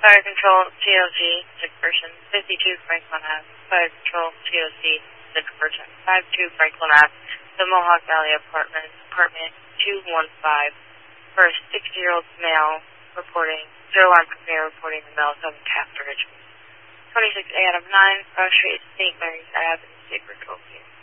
Fire Control TLG, sick person, 52 Franklin Ave. Fire Control TLC, sick person, 52 Franklin Ave. The Mohawk Valley Apartment 215. For a 60-year-old male reporting, zero alarm company reporting the male is having calf to Richmond. 26 Adam 9, Cross Street, St. Mary's Ave, State Control.